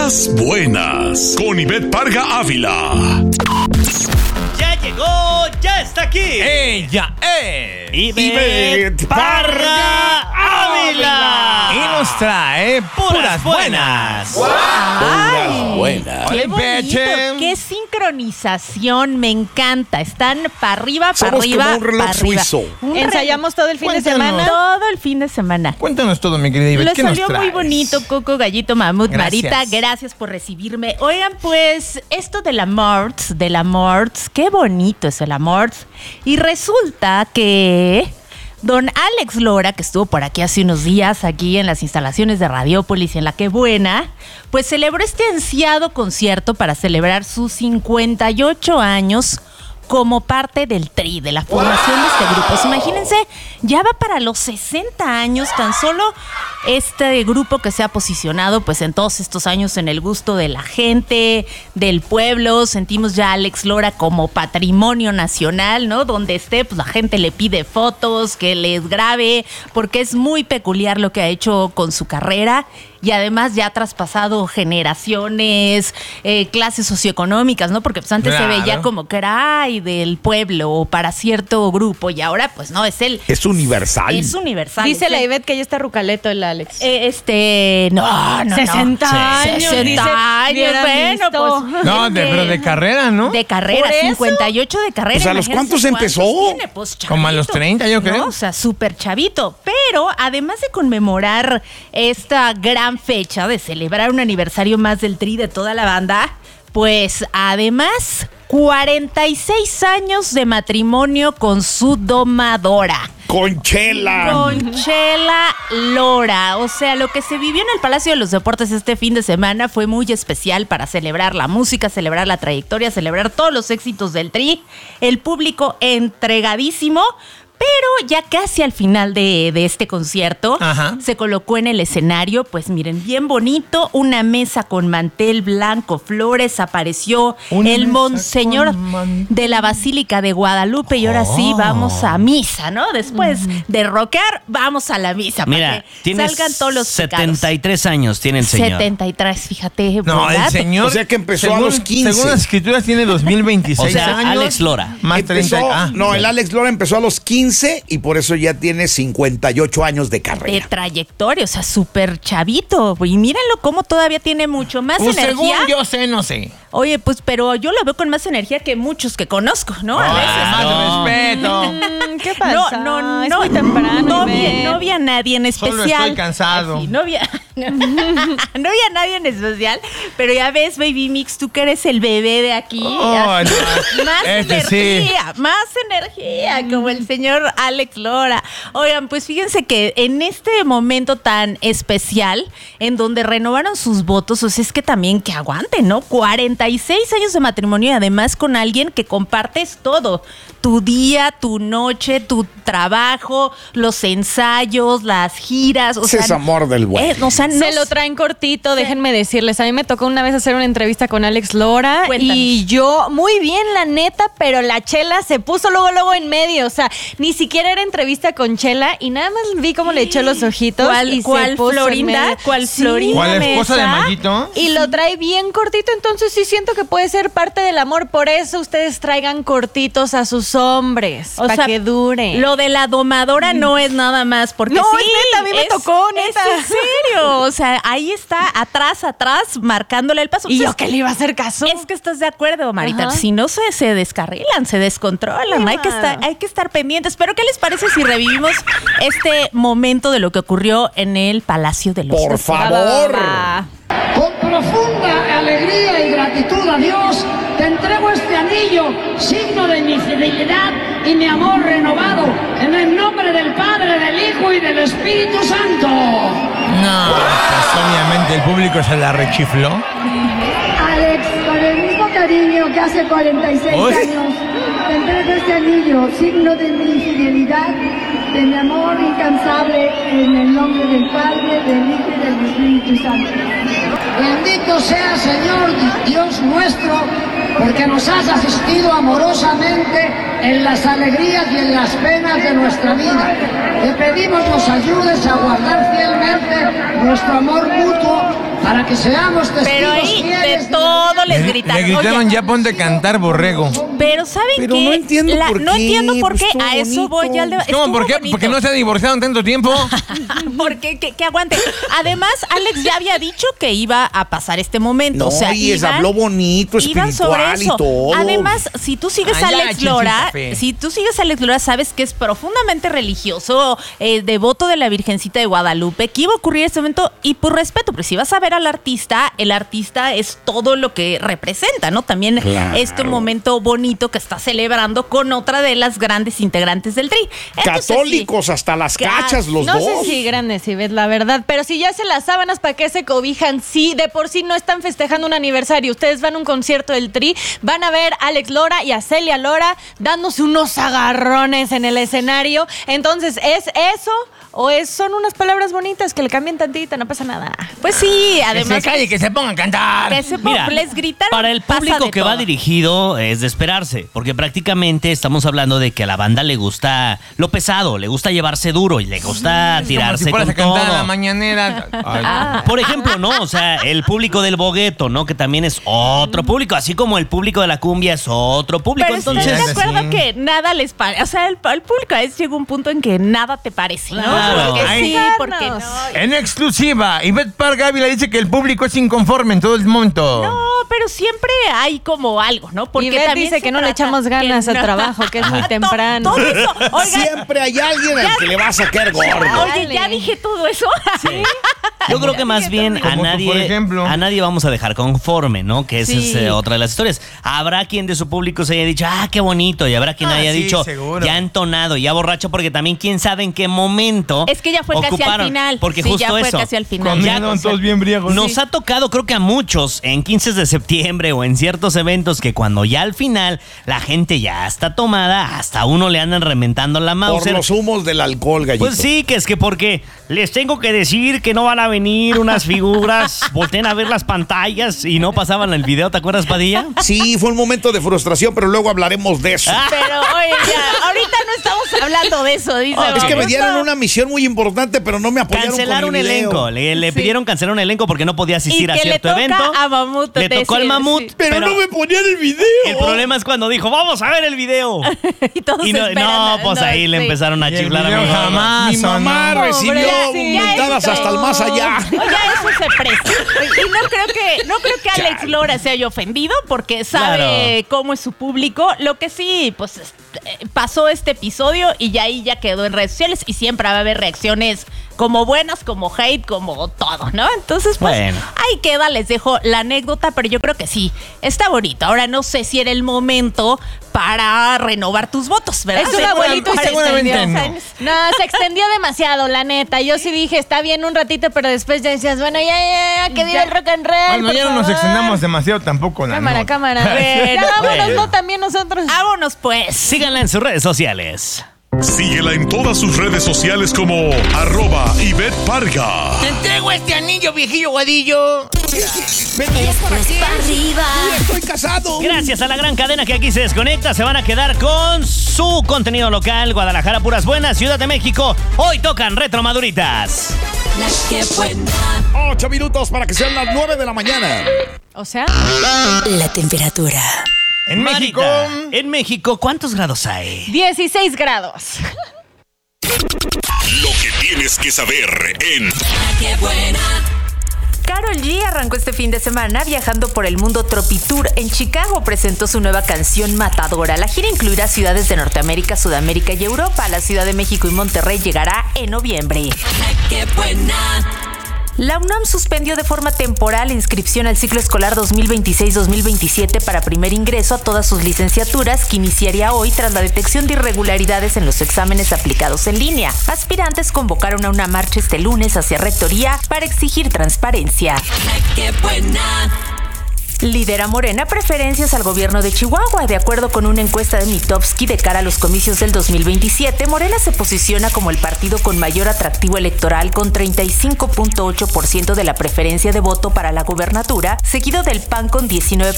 Las Buenas, con Ivette Parga Ávila. Ya llegó, ya está aquí. Ella es Ivette Parga Ávila. y nos trae puras buenas. Puras buenas. ¡Qué bonito! ¡Qué sincronización! Me encanta. Están para arriba, para Somos arriba, como un reloj para arriba. suizo. ¿Ensayamos todo el fin de Cuéntanos. semana? Todo el fin de semana. Cuéntanos todo, mi querida Ivette. Lo ¿Qué nos salió muy traes? bonito, Coco, Gallito, Mamut, Gracias. Marita. Gracias por recibirme. Oigan, pues, esto del amor, qué bonito es el amor. Y resulta que don Alex Lora, que estuvo por aquí hace unos días, aquí en las instalaciones de Radiópolis, en La Qué Buena, pues celebró este ansiado concierto para celebrar sus 58 años como parte del TRI, de la formación de este grupo. Pues imagínense, ya va para los 60 años tan solo este grupo que se ha posicionado pues en todos estos años en el gusto de la gente, del pueblo. Sentimos ya a Alex Lora como patrimonio nacional, ¿no? Donde esté, pues la gente le pide fotos, que les grabe, porque es muy peculiar lo que ha hecho con su carrera. Y además ya ha traspasado generaciones, clases socioeconómicas, ¿no? Porque pues antes se veía como que era del pueblo o para cierto grupo y ahora pues no, es él. Es universal. Es universal. Dice la Ivette que ya está rucaleto el Alex. No. 60 años. 60 dice, años, hubieran bueno, visto. pues. No, pero de carrera, ¿no? De carrera, ¿Por eso? 58 de carrera. Pues, ¿a los Imagínense cuántos empezó? tiene, pues, Como a los chavito, 30, yo creo. ¿no? O sea, súper chavito. Pero además de conmemorar esta gran fecha de celebrar un aniversario más del TRI de toda la banda, pues además 46 años de matrimonio con su domadora. Conchela. Conchela Lora. O sea, lo que se vivió en el Palacio de los Deportes este fin de semana fue muy especial para celebrar la música, celebrar la trayectoria, celebrar todos los éxitos del TRI. El público entregadísimo. Pero ya casi al final de este concierto, Ajá. se colocó en el escenario, pues miren, bien bonito, una mesa con mantel blanco, flores, apareció Una el mesa monseñor con mantel. de la Basílica de Guadalupe y ahora sí vamos a misa, ¿no? Después de rockear, vamos a la misa. Mira, para que tienes salgan todos los 73 años, tiene el señor. 73, fíjate. No, ¿verdad? el señor. O sea que empezó a los 15. Según las escrituras tiene 2026 O sea, años. Alex Lora. Más Empezó, 30. el Alex Lora empezó a los 15 y por eso ya tiene 58 años de De carrera. trayectoria, o sea, súper chavito. Y mírenlo cómo todavía tiene mucho más Pues según energía. yo sé, no sé. Oye, pues, pero yo lo veo con más energía que muchos que conozco, ¿no? A veces. Más respeto. ¿Qué pasa? No, Es muy temprano. no Ivette. vi a nadie en Solo especial. estoy cansado. Ay, sí, no vi a nadie en especial, pero ya ves, Baby Mix, tú que eres el bebé de aquí. Oh, así, no. más energía, más energía, como el señor Alex Lora. Oigan, pues fíjense que en este momento tan especial, en donde renovaron sus votos, o sea, es que también que aguanten, ¿no? 46 años de matrimonio y además con alguien que compartes todo. Tu día, tu noche, tu trabajo, los ensayos, las giras. O Ese sea, es amor del bueno. o sea, no Se lo traen cortito, déjenme decirles. A mí me tocó una vez hacer una entrevista con Alex Lora. Cuéntanos. Y yo, muy bien, la neta, pero la Chela se puso luego en medio. O sea, ni siquiera era entrevista con Chela y nada más vi cómo le echó los ojitos. y ¿Cuál se puso en Florinda? medio. ¿Cuál Sí. Florinda? ¿Cuál esposa de Mesa? Mayito? Y lo trae bien cortito, entonces sí siento que puede ser parte del amor. Por eso ustedes traigan cortitos a sus hombres, O para sea, que dure. Lo de la domadora no es nada más porque No, sí, es neta, a mí me tocó, neta. Es en serio, o sea, ahí está atrás, marcándole el paso. Y Pues yo que le iba a hacer caso. es que estás de acuerdo, Marita. Ajá. Si no se descarrilan, se descontrolan. Hay que estar pendientes. Pero ¿qué les parece si revivimos este momento de lo que ocurrió en el Palacio de los Por Deportes? favor. Con profunda alegría y gratitud a Dios, te entrego este anillo, signo de mi fidelidad y mi amor renovado, en el nombre del Padre, del Hijo y del Espíritu Santo. No, pues obviamente el público se la rechifló. Alex, con el mismo cariño que hace 46 Uy. años, te entrego este anillo, signo de mi fidelidad, de mi amor incansable, en el nombre del Padre, del Hijo y del Espíritu Santo. Bendito sea, Señor Dios nuestro, porque nos has asistido amorosamente en las alegrías y en las penas de nuestra vida. Te pedimos nos ayudes a guardar fielmente nuestro amor mutuo para que seamos testigos Pero ahí fieles de todo les gritaron. Le gritaron, Oye, ya ponte a cantar, borrego. pero ¿saben Pero qué? no entiendo por No qué, entiendo por pues, qué. estuvo A eso voy bonito. ya al debate. ¿Cómo? ¿Por qué? Porque no se ha divorciado en tanto tiempo. Porque que aguante. Además, Alex ya había dicho que iba a pasar este momento. No, o sea, y habló bonito, iban sobre espiritual y eso. todo. Además, si tú sigues Ay, a ya, Alex chinchita Lora, fe. sabes que es profundamente religioso, devoto de la Virgencita de Guadalupe, que iba a ocurrir este momento y por respeto, pero si vas a ver al artista, el artista es todo lo que representa, ¿no? También Claro. este momento bonito que está celebrando con otra de las grandes integrantes del Tri. Entonces, Católicos sí. hasta las cachas, los no dos. sé si grandes, si ves la verdad, pero si ya se las sábanas, ¿para qué se cobijan? Sí, de por sí no están festejando un aniversario. Ustedes van a un concierto del Tri, van a ver a Alex Lora y a Celia Lora dándose unos agarrones en el escenario. Entonces, ¿es eso o son unas palabras bonitas que le cambian tantito? No pasa nada. Pues sí, Que además. se calle, que se ponga a cantar. Que se Mira, les gritaron. para el pasa público de que va todo. dirigido es de esperarse, porque prácticamente estamos hablando de que a la banda le gusta lo pesado, le gusta llevarse duro y le gusta Como tirarse si fueras con a cantar a la todo. mañanera. Ay, Por ejemplo, ¿no? O sea, el público del bogueto, ¿no? Que también es otro público, así como el público de la cumbia es otro público. Pero Entonces, estoy de Sí. acuerdo que nada les parece. O sea, el público a veces llega un punto en que nada te parece, ¿no? Claro. Porque Ay. sí, porque no. En exclusiva, Ivette Parga Ávila dice que el público es inconforme en todo el momento. No, pero siempre hay como algo, ¿no? Y Beth también dice se que no le trata echamos ganas que al no. trabajo, que es muy To- temprano. Todo eso. Oigan, Siempre hay alguien al que le va a sacar gordo. oye, ya dije todo eso. yo creo que más bien a Como tú, nadie, por ejemplo. a nadie vamos a dejar conforme, ¿no? Que esa Sí. es otra de las historias. Habrá quien de su público se haya dicho, qué bonito, y habrá quien haya sí, dicho, seguro. ya entonado, ya borracho, porque también quién sabe en qué momento Es que ya fue casi al ocuparon. final. Porque Sí, justo ya fue eso. casi al final. Cuando Ya, ya andaban o sea, todos bien briagos. Nos ha tocado, creo que a muchos, en 15 de septiembre o en ciertos eventos, que cuando ya al final la gente ya está tomada, hasta a uno le andan reventando la Por Mauser. los humos del alcohol, gallito. Pues sí, que es que porque les tengo que decir que no van a venir unas figuras, volteen a ver las pantallas y no pasaban el video, ¿te acuerdas, Padilla? Sí, fue un momento de frustración, pero luego hablaremos de eso. Pero, oye, ya, ahorita no estamos hablando de eso, dice. Es que me Vamos. dieron una misión muy importante, pero no me apoyaron Cancelar con un el video. elenco, le pidieron cancelar un elenco porque no podía asistir Y a que le cierto toca evento. a Mamut Le tocó al decir, Mamut, sí. Pero no me ponían el video. El problema es cuando dijo, vamos a ver el video. Y todos Y no, esperan, pues ahí le sí. empezaron a Y el chiflar a video mi mamá. jamás. Mi mamá no. recibió Pobre, ya mentadas esto. hasta el más allá. Ya eso se presta. Y no creo que Alex Lora se haya ofendido porque sabe cómo es su público. Lo que sí, pues pasó este episodio y ya ahí ya quedó en redes sociales y siempre va a haber reacciones como buenas, como hate, como todo, ¿no? Entonces, pues Bueno. ahí queda, les dejo la anécdota, pero yo creo que sí, está bonito. Ahora no sé si era el momento para renovar tus votos, ¿verdad? Es un abuelito y se seguramente extendió. No, se extendió demasiado, la neta. Yo sí dije, está bien un ratito, pero después ya decías, bueno, ya, que viva el rock and roll. Bueno, ya no nos extendamos demasiado tampoco. la Cámara, nota. cámara. Bueno, Ya vámonos, bueno. no, también nosotros. Vámonos, pues. Síganla en sus redes sociales. Síguela en todas sus redes sociales como @Ivette Parga. Te entrego este anillo, viejillo guadillo. Estoy casado. Gracias a la gran cadena que aquí se desconecta, se van a quedar con su contenido local. Guadalajara, puras buenas. Ciudad de México, hoy tocan Retro Maduritas. 8 minutos para que sean las 9 de la mañana. O sea, La temperatura. En México. Marita, en México, ¿cuántos grados hay? 16 grados. Lo que tienes que saber en Karol G arrancó este fin de semana viajando por el mundo Tropitour. En Chicago presentó su nueva canción Matadora. La gira incluirá ciudades de Norteamérica, Sudamérica y Europa. La Ciudad de México y Monterrey llegará en noviembre. La UNAM suspendió de forma temporal la inscripción al ciclo escolar 2026-2027 para primer ingreso a todas sus licenciaturas, que iniciaría hoy tras la detección de irregularidades en los exámenes aplicados en línea. Aspirantes convocaron a una marcha este lunes hacia Rectoría para exigir transparencia. Lidera Morena preferencias al gobierno de Chihuahua. De acuerdo con una encuesta de Mitofsky de cara a los comicios del 2027, Morena se posiciona como el partido con mayor atractivo electoral con 35.8% de la preferencia de voto para la gubernatura, seguido del PAN con 19%